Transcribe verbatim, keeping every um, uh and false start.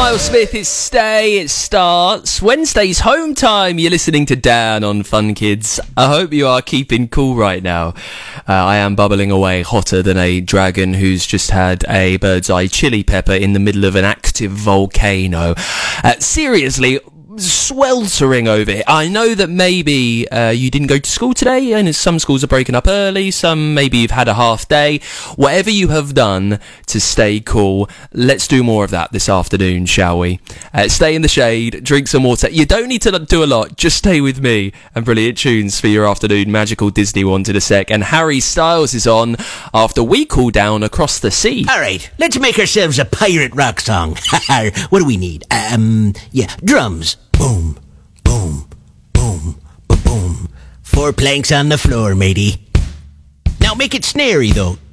Miles Smith, it's Stay, it starts Wednesday's home time. You're listening to Dan on Fun Kids. I hope you are keeping cool right now. Uh, I am bubbling away hotter than a dragon who's just had a bird's eye chili pepper in the middle of an active volcano. Uh, seriously, sweltering over here. I know that maybe uh, you didn't go to school today, and some schools are breaking up early, some maybe you've had a half day. Whatever you have done to stay cool, let's do more of that this afternoon, shall we? Uh, stay in the shade, drink some water. You don't need to do a lot, just stay with me and brilliant tunes for your afternoon. Magical Disney One in a sec, and Harry Styles is on after we cool down across the sea. Alright, let's make ourselves a pirate rock song. What do we need? Um, yeah, drums. Boom, boom, boom, ba-boom. Four planks on the floor, matey. Now make it snary, though.